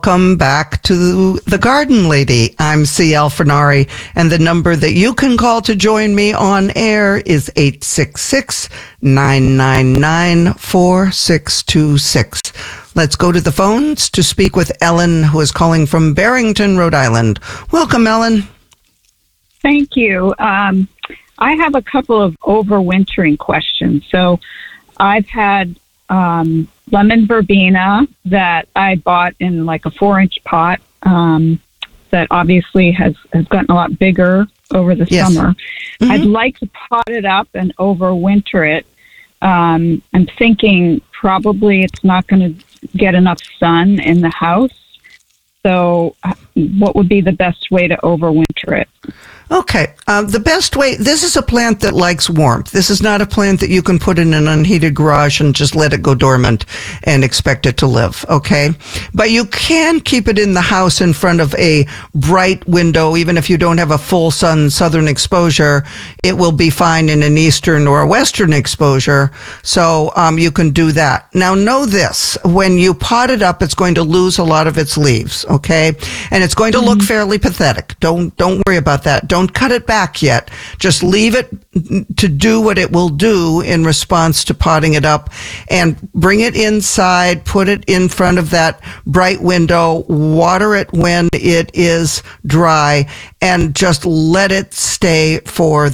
Welcome back to The Garden Lady. I'm C.L. Fernari, and the number that you can call to join me on air is 866-999-4626. Let's go to the phones to speak with Ellen, who is calling from Barrington, Rhode Island. Welcome, Ellen. Thank you. I have a couple of overwintering questions. So I've had lemon verbena that I bought in like a 4-inch pot that obviously has gotten a lot bigger over the summer. Mm-hmm. I'd like to pot it up and overwinter it. I'm thinking probably it's not going to get enough sun in the house. So what would be the best way to overwinter it? Okay. The best way, this is a plant that likes warmth. This is not a plant that you can put in an unheated garage and just let it go dormant and expect it to live, okay? But you can keep it in the house in front of a bright window. Even if you don't have a full southern exposure, it will be fine in an eastern or a western exposure. So you can do that. Now know this, when you pot it up, it's going to lose a lot of its leaves, okay? And it's going to look fairly pathetic. Don't worry about that. Don't cut it back yet. Just leave it to do what it will do in response to potting it up, and bring it inside, put it in front of that bright window, water it when it is dry, and just let it stay for